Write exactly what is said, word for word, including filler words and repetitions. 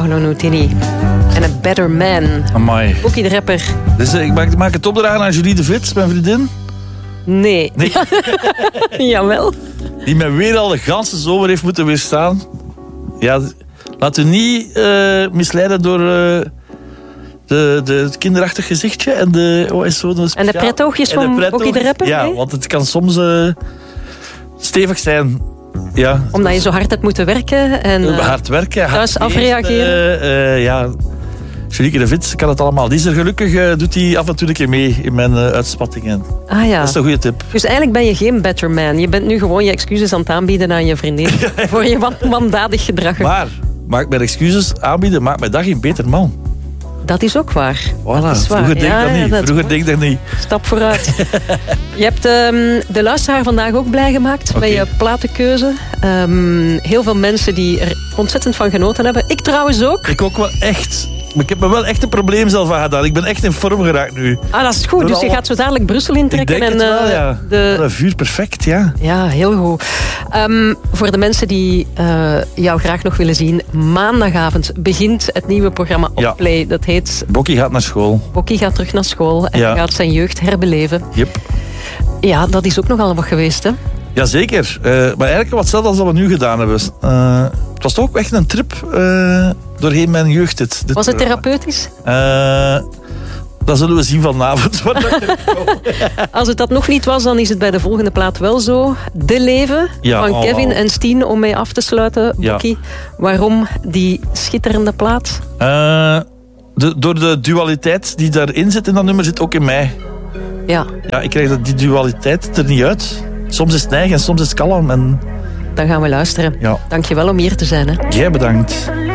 Paolo Nutini. En A Better Man. Amai. Bokkie de rapper. Dus ik maak, maak het opdragen aan Julie de Vits, mijn vriendin. Nee. Nee. Jawel. Die mij weer al de ganse zomer heeft moeten weerstaan. Ja, laat u niet uh, misleiden door uh, de, de, het kinderachtig gezichtje en de... Oh, is zo een en de pretoogjes van Bokkie de rapper? Ja, nee? want het kan soms uh, stevig zijn. Ja. Omdat je zo hard hebt moeten werken. En, uh, hard werken. Thuis hard afreageren. Uh, uh, ja... Julie de Vits kan het allemaal. Die is er gelukkig, uh, doet hij af en toe een keer mee in mijn uh, uitspattingen. Ah ja. Dat is een goede tip. Dus eigenlijk ben je geen better man. Je bent nu gewoon je excuses aan het aanbieden aan je vriendin. Voor je mandadig gedrag. Maar, mag ik mijn excuses aanbieden, maakt mij dat geen beter man. Dat is ook waar. Voilà, dat is waar. vroeger denk ik ja, dat niet. Ja, dat vroeger denk ik dat niet. Stap vooruit. Je hebt um, de luisteraar vandaag ook blij gemaakt okay. met je platenkeuze. Um, heel veel mensen die er ontzettend van genoten hebben. Ik trouwens ook. Ik ook wel echt. Maar ik heb me wel echt een probleem zelf aan gedaan. Ik ben echt in vorm geraakt nu. Ah, dat is goed. Door dus je al... gaat zo dadelijk Brussel intrekken. Ik denk en, het wel, ja. De... Een vuur perfect, ja. Ja, heel goed. Um, voor de mensen die uh, jou graag nog willen zien, maandagavond begint het nieuwe programma op ja. Play. Dat heet... Bokkie gaat naar school. Bokkie gaat terug naar school en ja. gaat zijn jeugd herbeleven. Yep. Ja, dat is ook nogal wat geweest, hè? Jazeker. Uh, maar eigenlijk wat hetzelfde als wat we nu gedaan hebben. Uh, het was toch ook echt een trip uh, doorheen mijn jeugd. Dit, dit was het programma. therapeutisch? Uh, dat zullen we zien vanavond. Als het dat nog niet was, dan is het bij de volgende plaat wel zo. De Leven ja, van oh, Kevin oh. en Stien, om mee af te sluiten, Bokkie. Ja. Waarom die schitterende plaat? Uh, de, door de dualiteit die daarin zit in dat nummer, zit ook in mij. Ja. Ja, ik krijg die dualiteit er niet uit. Soms is het neig en soms is het kalm. En... Dan gaan we luisteren. Ja. Dank je wel om hier te zijn. Hè. Jij bedankt.